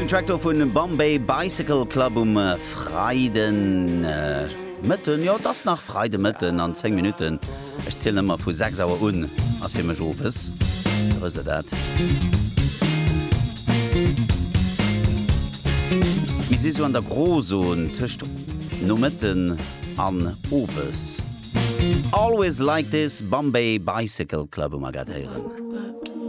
Traktor vun dem Bombay Bicycle Club Freiden Mëtten, ja das nach Freide Mëtten an 10 Minuten. Ech zähle immer vu 6 Auer ass fir mech ofes. Was se dat? Mi si so an der Groson Tischcht no Mëtten an Opes. Always like this Bombay Bicycle Club gatieren.